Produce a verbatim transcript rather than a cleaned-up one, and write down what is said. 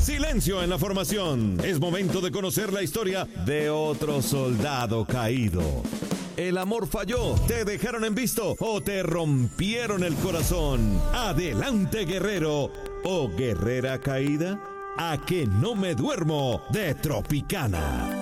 Silencio en la formación. Es momento de conocer la historia de otro soldado caído. El amor falló, te dejaron en visto o te rompieron el corazón. Adelante, guerrero o guerrera caída. A que no me duermo de Tropicana.